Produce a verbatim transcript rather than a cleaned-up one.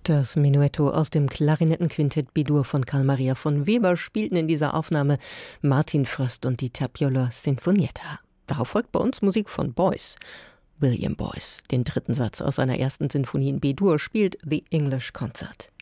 Das Menuetto aus dem Klarinettenquintett B-Dur von Carl Maria von Weber spielten in dieser Aufnahme Martin Fröst und die Tapiola Sinfonietta. Darauf folgt bei uns Musik von Boyce. William Boyce, den dritten Satz aus seiner ersten Sinfonie in B-Dur, spielt The English Concert.